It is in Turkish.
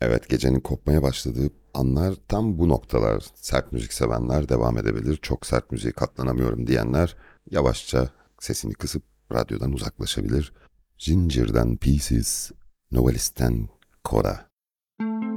Evet, gecenin kopmaya başladığı anlar tam bu noktalar. Sert müzik sevenler devam edebilir. Çok sert müziğe katlanamıyorum diyenler yavaşça sesini kısıp radyodan uzaklaşabilir. Ginger'dan Pieces, Novelist'ten Cora.